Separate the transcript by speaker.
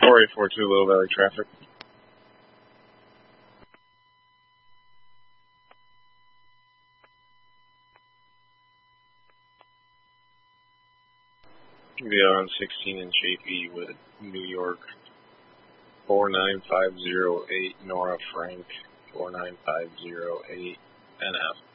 Speaker 1: 4842 Little Valley traffic. Be on 16 and JP with New York 49508 Nora Frank 49508 NF.